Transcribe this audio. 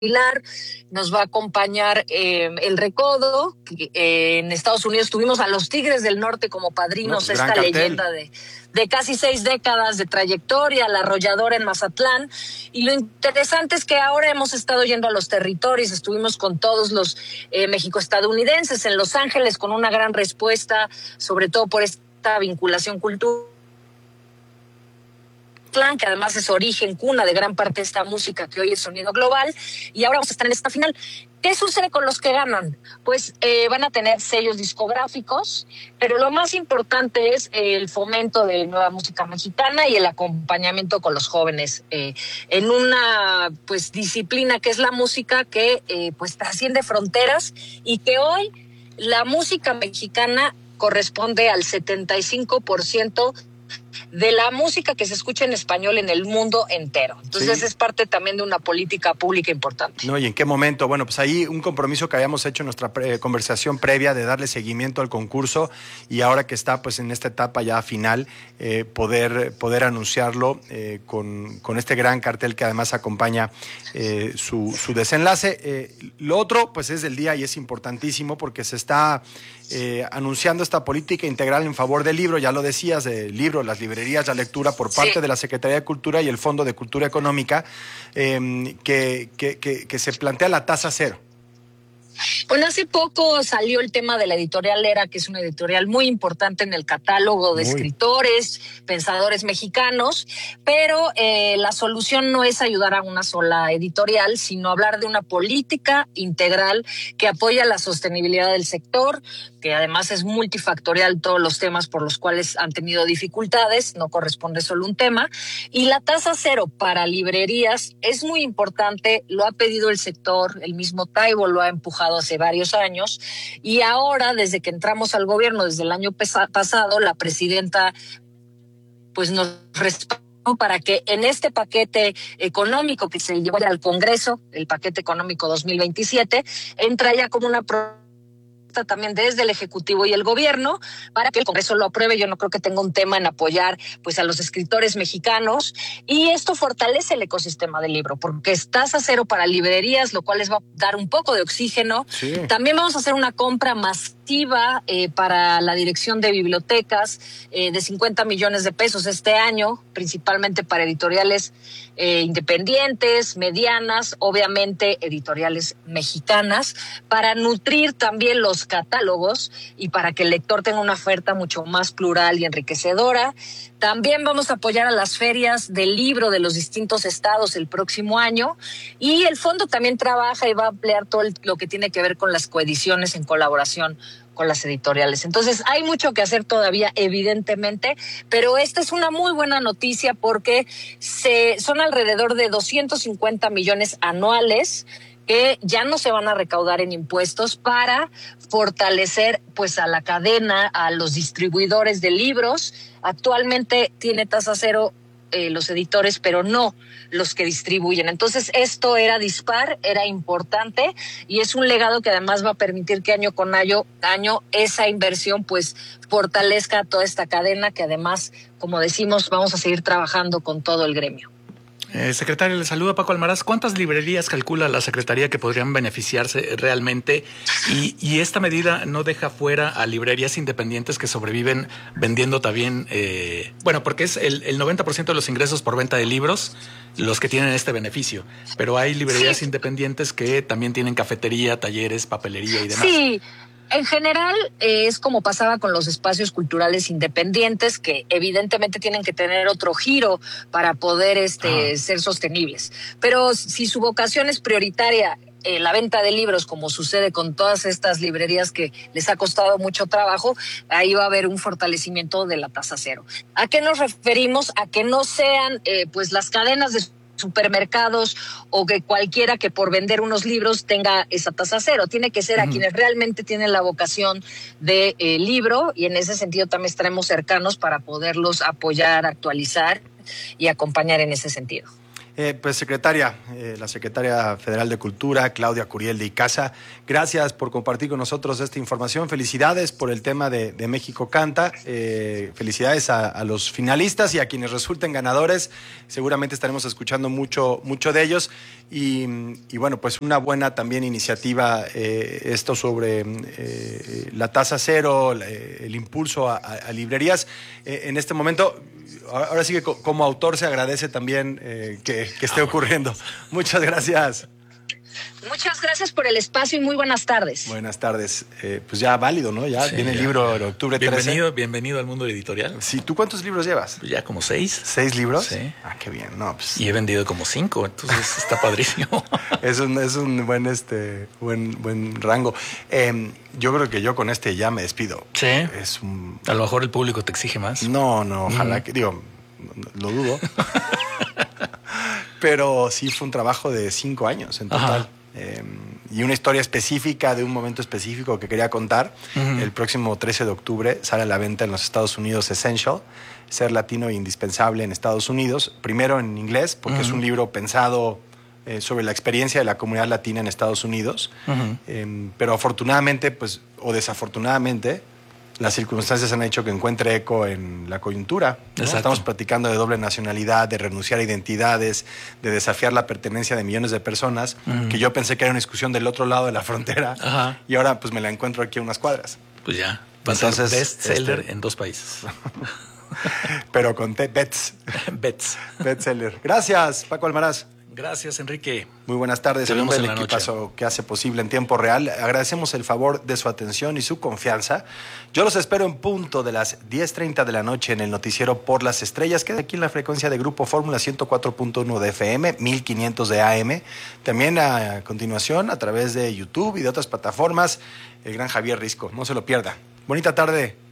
Pilar, nos va a acompañar El Recodo. En Estados Unidos tuvimos a los Tigres del Norte como padrinos, pues, esta leyenda de casi 6 décadas de trayectoria, la Arrolladora en Mazatlán. Y lo interesante es que ahora hemos estado yendo a los territorios, estuvimos con todos los mexicoestadounidenses en Los Ángeles con una gran respuesta, sobre todo por esta vinculación cultural, que además es origen, cuna de gran parte de esta música que hoy es sonido global, y ahora vamos a estar en esta final. ¿Qué sucede con los que ganan? Pues van a tener sellos discográficos, pero lo más importante es el fomento de nueva música mexicana y el acompañamiento con los jóvenes en una pues disciplina que es la música que pues trasciende fronteras y que hoy la música mexicana corresponde al 75% de la música que se escucha en español en el mundo entero. Entonces sí, es parte también de una política pública importante. No, ¿y en qué momento? Bueno, pues ahí un compromiso que habíamos hecho en nuestra conversación previa de darle seguimiento al concurso y ahora que está pues en esta etapa ya final, poder anunciarlo con este gran cartel que además acompaña su desenlace. Lo otro pues es del día y es importantísimo porque se está anunciando esta política integral en favor del libro, ya lo decías, del libro, las librerías, la lectura por parte de la Secretaría de Cultura y el Fondo de Cultura Económica, que se plantea la tasa cero. Bueno, hace poco salió el tema de la editorial Era, que es una editorial muy importante en el catálogo de escritores, pensadores mexicanos, pero la solución no es ayudar a una sola editorial, sino hablar de una política integral que apoya la sostenibilidad del sector, que además es multifactorial todos los temas por los cuales han tenido dificultades, no corresponde solo un tema, y la tasa cero para librerías es muy importante, lo ha pedido el sector, el mismo Taibo lo ha empujado hace varios años, y ahora, desde que entramos al gobierno, desde el año pasado, la presidenta pues nos respaldó para que en este paquete económico que se llevó al Congreso, el paquete económico 2027, entra ya como una también desde el Ejecutivo y el Gobierno para que el Congreso lo apruebe. Yo no creo que tenga un tema en apoyar pues a los escritores mexicanos, y esto fortalece el ecosistema del libro porque es tasa cero para librerías, lo cual les va a dar un poco de oxígeno. Sí. También vamos a hacer una compra masiva para la dirección de bibliotecas de 50 millones de pesos este año, principalmente para editoriales independientes, medianas, obviamente editoriales mexicanas, para nutrir también los catálogos y para que el lector tenga una oferta mucho más plural y enriquecedora. También vamos a apoyar a las ferias del libro de los distintos estados el próximo año, y el fondo también trabaja y va a ampliar todo lo que tiene que ver con las coediciones en colaboración con las editoriales. Entonces hay mucho que hacer todavía, evidentemente, pero esta es una muy buena noticia porque son alrededor de 250 millones anuales que ya no se van a recaudar en impuestos para fortalecer pues a la cadena, a los distribuidores de libros. Actualmente tiene tasa cero los editores, pero no los que distribuyen. Entonces esto era dispar, era importante, y es un legado que además va a permitir que año con año esa inversión pues fortalezca toda esta cadena, que además, como decimos, vamos a seguir trabajando con todo el gremio. Secretario, le saluda Paco Almaraz. ¿Cuántas librerías calcula la Secretaría que podrían beneficiarse realmente? Y esta medida no deja fuera a librerías independientes que sobreviven vendiendo también, porque es el 90% de los ingresos por venta de libros los que tienen este beneficio. Pero hay librerías independientes que también tienen cafetería, talleres, papelería y demás. Sí. En general, es como pasaba con los espacios culturales independientes, que evidentemente tienen que tener otro giro para poder ser sostenibles. Pero si su vocación es prioritaria la venta de libros, como sucede con todas estas librerías que les ha costado mucho trabajo, ahí va a haber un fortalecimiento de la tasa cero. ¿A qué nos referimos? A que no sean pues las cadenas de supermercados o que cualquiera que por vender unos libros tenga esa tasa cero. Tiene que ser a quienes realmente tienen la vocación de libro, y en ese sentido también estaremos cercanos para poderlos apoyar, actualizar y acompañar en ese sentido. Pues secretaria, la secretaria federal de Cultura, Claudia Curiel de Icaza, gracias por compartir con nosotros esta información. Felicidades por el tema de México Canta. Felicidades a los finalistas y a quienes resulten ganadores. Seguramente estaremos escuchando mucho de ellos. Y bueno, pues una buena también iniciativa esto sobre la tasa cero, el impulso a librerías. En este momento, ahora sí que como autor se agradece también que esté ocurriendo. Muchas gracias. Muchas gracias por el espacio y muy buenas tardes. Buenas tardes. Pues ya válido, ¿no? Ya viene el libro en octubre 13. Bienvenido al mundo editorial. Sí, ¿tú cuántos libros llevas? Pues ya como 6. ¿6 libros? Sí. Ah, qué bien. No, pues... Y he vendido como 5, entonces está padrísimo. Es un buen rango. Yo creo que yo con este ya me despido. Sí. A lo mejor el público te exige más. No, ojalá que... Digo, lo dudo. Pero sí fue un trabajo de 5 años en total. Y una historia específica de un momento específico que quería contar. El próximo 13 de octubre sale a la venta en los Estados Unidos Essential, Ser Latino e Indispensable en Estados Unidos. Primero en inglés, porque es un libro pensado sobre la experiencia de la comunidad latina en Estados Unidos. Pero afortunadamente, pues, o desafortunadamente, las circunstancias han hecho que encuentre eco en la coyuntura, ¿no? Estamos platicando de doble nacionalidad, de renunciar a identidades, de desafiar la pertenencia de millones de personas, que yo pensé que era una discusión del otro lado de la frontera, y ahora pues me la encuentro aquí a unas cuadras. Pues ya, va a ser bestseller en 2 países. Pero con bets. Bestseller. Gracias, Paco Almaraz. Gracias, Enrique. Muy buenas tardes. En nombre del equipazo que hace posible en tiempo real, agradecemos el favor de su atención y su confianza. Yo los espero en punto de las 10:30 de la noche en el noticiero Por las Estrellas, que es aquí en la frecuencia de Grupo Fórmula 104.1 de FM, 1500 de AM. También a continuación a través de YouTube y de otras plataformas, el gran Javier Risco. No se lo pierda. Bonita tarde.